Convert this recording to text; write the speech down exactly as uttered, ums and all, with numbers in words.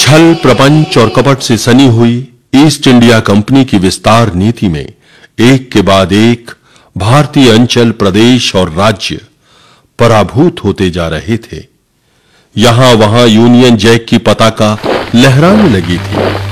छल, प्रपंच और कपट से सनी हुई ईस्ट इंडिया कंपनी की विस्तार नीति में एक के बाद एक भारतीय अंचल, प्रदेश और राज्य पराभूत होते जा रहे थे। यहां वहां यूनियन जैक की पताका लहराने लगी थी।